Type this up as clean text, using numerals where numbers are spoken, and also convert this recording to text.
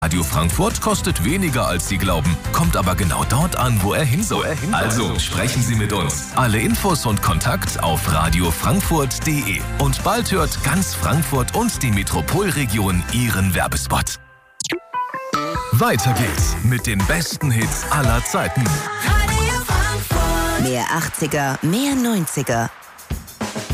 Radio Frankfurt kostet weniger, als Sie glauben, kommt aber genau dort an, wo er hin soll. Also sprechen Sie mit uns. Alle Infos und Kontakt auf radiofrankfurt.de. Und bald hört ganz Frankfurt und die Metropolregion Ihren Werbespot. Weiter geht's mit den besten Hits aller Zeiten. Mehr 80er, mehr 90er.